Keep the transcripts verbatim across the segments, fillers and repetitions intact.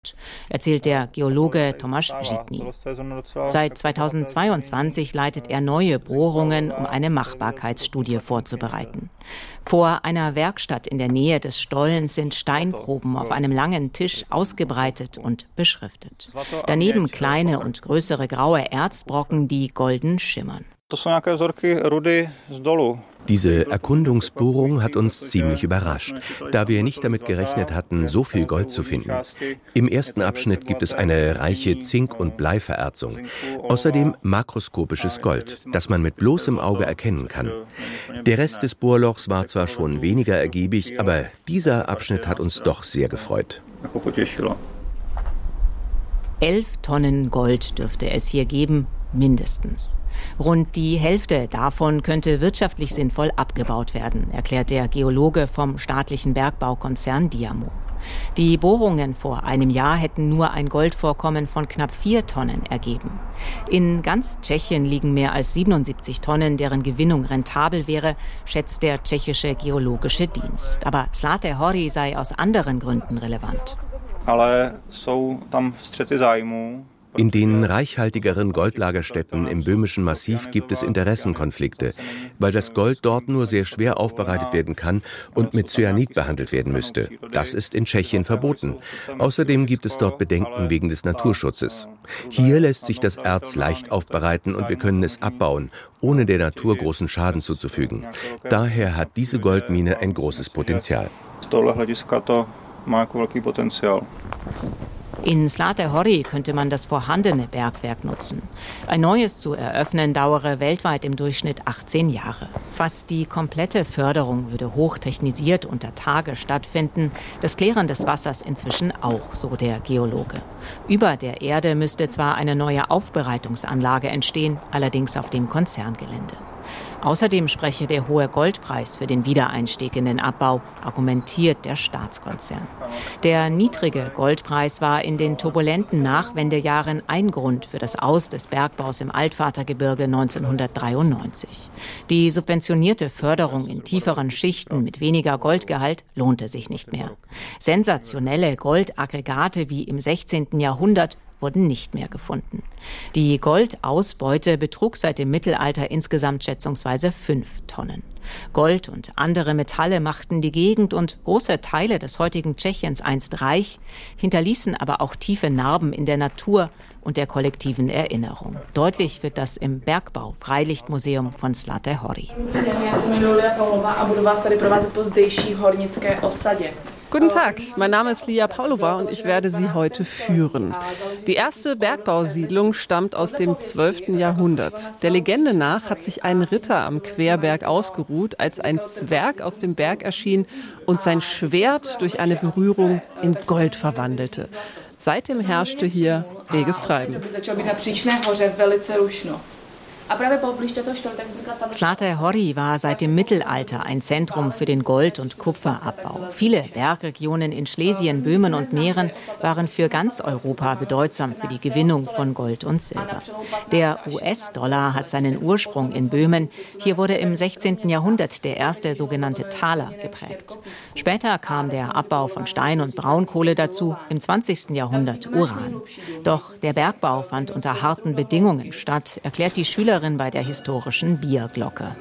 erzählt der Geologe Tomáš Žitný. Seit zweitausendzweiundzwanzig leitet er neue Bohrungen, um eine Machbarkeitsstudie vorzubereiten. Vor einer Werkstatt in der Nähe des Stollens sind Steinproben auf einem langen Tisch ausgebreitet und beschriftet. Daneben kleine und größere graue Erzbrocken, die golden schimmern. Diese Erkundungsbohrung hat uns ziemlich überrascht, da wir nicht damit gerechnet hatten, so viel Gold zu finden. Im ersten Abschnitt gibt es eine reiche Zink- und Bleivererzung. Außerdem makroskopisches Gold, das man mit bloßem Auge erkennen kann. Der Rest des Bohrlochs war zwar schon weniger ergiebig, aber dieser Abschnitt hat uns doch sehr gefreut. Elf Tonnen Gold dürfte es hier geben, mindestens. Rund die Hälfte davon könnte wirtschaftlich sinnvoll abgebaut werden, erklärt der Geologe vom staatlichen Bergbaukonzern Diamo. Die Bohrungen vor einem Jahr hätten nur ein Goldvorkommen von knapp vier Tonnen ergeben. In ganz Tschechien liegen mehr als siebenundsiebzig Tonnen, deren Gewinnung rentabel wäre, schätzt der tschechische Geologische Dienst. Aber Zlaté hory sei aus anderen Gründen relevant. In den reichhaltigeren Goldlagerstätten im böhmischen Massiv gibt es Interessenkonflikte, weil das Gold dort nur sehr schwer aufbereitet werden kann und mit Cyanid behandelt werden müsste. Das ist in Tschechien verboten. Außerdem gibt es dort Bedenken wegen des Naturschutzes. Hier lässt sich das Erz leicht aufbereiten und wir können es abbauen, ohne der Natur großen Schaden zuzufügen. Daher hat diese Goldmine ein großes Potenzial. In Zlaté hory könnte man das vorhandene Bergwerk nutzen. Ein neues zu eröffnen dauere weltweit im Durchschnitt achtzehn Jahre. Fast die komplette Förderung würde hochtechnisiert unter Tage stattfinden, das Klären des Wassers inzwischen auch, so der Geologe. Über der Erde müsste zwar eine neue Aufbereitungsanlage entstehen, allerdings auf dem Konzerngelände. Außerdem spreche der hohe Goldpreis für den Wiedereinstieg in den Abbau, argumentiert der Staatskonzern. Der niedrige Goldpreis war in den turbulenten Nachwendejahren ein Grund für das Aus des Bergbaus im Altvatergebirge neunzehnhundertdreiundneunzig. Die subventionierte Förderung in tieferen Schichten mit weniger Goldgehalt lohnte sich nicht mehr. Sensationelle Goldaggregate wie im sechzehnten Jahrhundert wurden nicht mehr gefunden. Die Goldausbeute betrug seit dem Mittelalter insgesamt schätzungsweise fünf Tonnen. Gold und andere Metalle machten die Gegend und große Teile des heutigen Tschechiens einst reich, hinterließen aber auch tiefe Narben in der Natur und der kollektiven Erinnerung. Deutlich wird das im Bergbau-Freilichtmuseum von Zlaté hory. Guten Tag, mein Name ist Lia Paulova und ich werde Sie heute führen. Die erste Bergbausiedlung stammt aus dem zwölften Jahrhundert. Der Legende nach hat sich ein Ritter am Querberg ausgeruht, als ein Zwerg aus dem Berg erschien und sein Schwert durch eine Berührung in Gold verwandelte. Seitdem herrschte hier reges Treiben. Zlaté hory war seit dem Mittelalter ein Zentrum für den Gold- und Kupferabbau. Viele Bergregionen in Schlesien, Böhmen und Mähren waren für ganz Europa bedeutsam für die Gewinnung von Gold und Silber. Der U S-Dollar hat seinen Ursprung in Böhmen. Hier wurde im sechzehnten Jahrhundert der erste sogenannte Taler geprägt. Später kam der Abbau von Stein und Braunkohle dazu, im zwanzigsten Jahrhundert Uran. Doch der Bergbau fand unter harten Bedingungen statt, erklärt die Schülerin bei der historischen Bierglocke.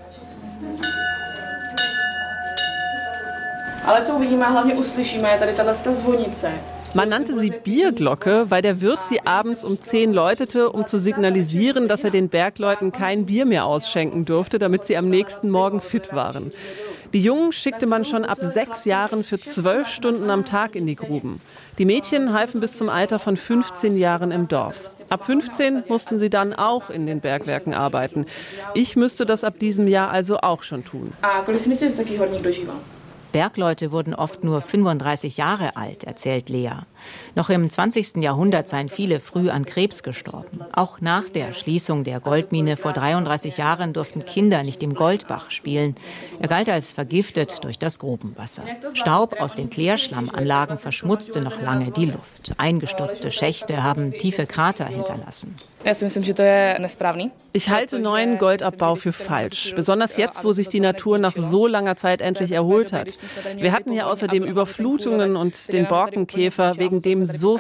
Man nannte sie Bierglocke, weil der Wirt sie abends um zehn läutete, um zu signalisieren, dass er den Bergleuten kein Bier mehr ausschenken durfte, damit sie am nächsten Morgen fit waren. Die Jungen schickte man schon ab sechs Jahren für zwölf Stunden am Tag in die Gruben. Die Mädchen halfen bis zum Alter von fünfzehn Jahren im Dorf. Ab fünfzehn mussten sie dann auch in den Bergwerken arbeiten. Ich müsste das ab diesem Jahr also auch schon tun. Bergleute wurden oft nur fünfunddreißig Jahre alt, erzählt Lea. Noch im zwanzigsten Jahrhundert seien viele früh an Krebs gestorben. Auch nach der Schließung der Goldmine vor dreiunddreißig Jahren durften Kinder nicht im Goldbach spielen. Er galt als vergiftet durch das Grubenwasser. Staub aus den Klärschlammanlagen verschmutzte noch lange die Luft. Eingestürzte Schächte haben tiefe Krater hinterlassen. Ich halte neuen Goldabbau für falsch, besonders jetzt, wo sich die Natur nach so langer Zeit endlich erholt hat. Wir hatten hier außerdem Überflutungen und den Borkenkäfer, wegen dem so